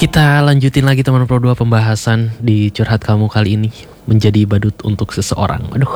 Kita lanjutin lagi teman Pro 2 pembahasan di curhat kamu kali ini, menjadi badut untuk seseorang. Aduh.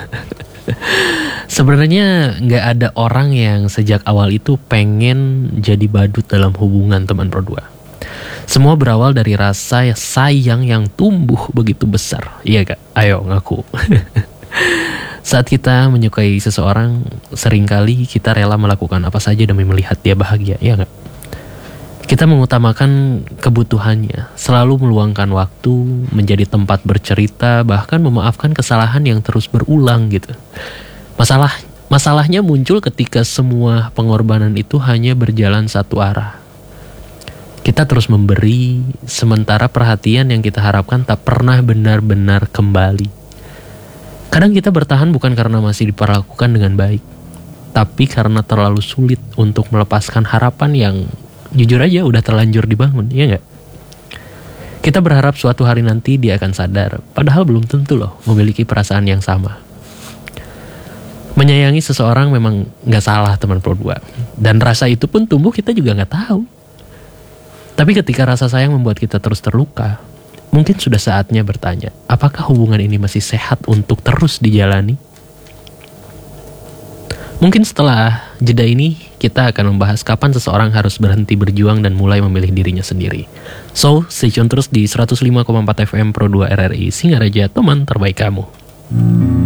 Sebenarnya nggak ada orang yang sejak awal itu pengen jadi badut dalam hubungan teman Pro 2. Semua berawal dari rasa sayang yang tumbuh begitu besar. Iya Kak? Ayo ngaku. Saat kita menyukai seseorang, seringkali kita rela melakukan apa saja demi melihat dia bahagia, iya nggak? Kita mengutamakan kebutuhannya, selalu meluangkan waktu, menjadi tempat bercerita, bahkan memaafkan kesalahan yang terus berulang gitu. Masalahnya muncul ketika semua pengorbanan itu hanya berjalan satu arah. Kita terus memberi, sementara perhatian yang kita harapkan tak pernah benar-benar kembali. Kadang kita bertahan bukan karena masih diperlakukan dengan baik, tapi karena terlalu sulit untuk melepaskan harapan yang jujur aja udah terlanjur dibangun, ya nggak? Kita berharap suatu hari nanti dia akan sadar, padahal belum tentu loh memiliki perasaan yang sama. Menyayangi seseorang memang nggak salah teman Pro 2, dan rasa itu pun tumbuh kita juga nggak tahu. Tapi ketika rasa sayang membuat kita terus terluka, mungkin sudah saatnya bertanya, apakah hubungan ini masih sehat untuk terus dijalani? Mungkin setelah jeda ini kita akan membahas kapan seseorang harus berhenti berjuang dan mulai memilih dirinya sendiri. So, stay tune terus di 105,4 FM Pro 2 RRI Singaraja, teman terbaik kamu.